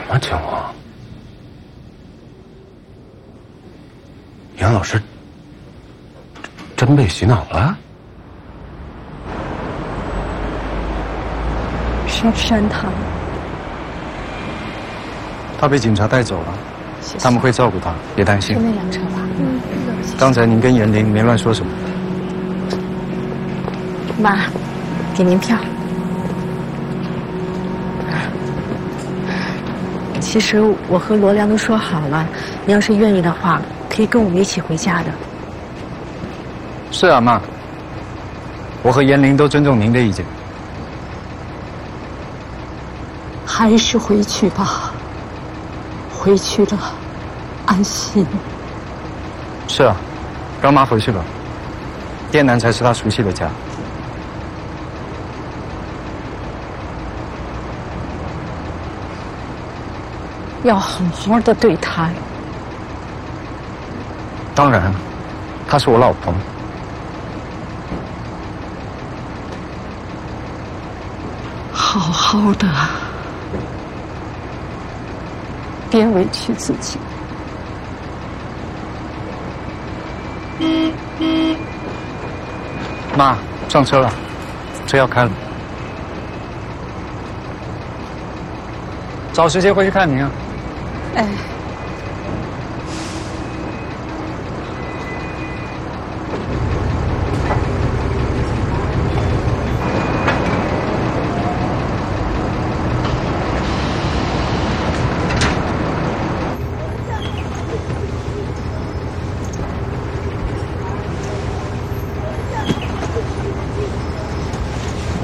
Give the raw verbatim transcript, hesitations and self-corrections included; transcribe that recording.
什么情况？杨老师真被洗脑了？ 上山他了。 他被警察带走了，他们会照顾他，别担心。 是那辆车吧？嗯。 刚才您跟严玲没乱说什么？ 妈，给您票。其实我和罗良都说好了，你要是愿意的话，可以跟我们一起回家的。 是啊，妈。我和严玲都尊重您的意见。 还是回去吧，回去了，安心。 是啊，让妈回去吧，滇南才是她熟悉的家。 要好好的对她。 当然，她是我老婆。 好好的，别委屈自己。 妈，上车了，车要开了。找时间回去看您啊。 哎。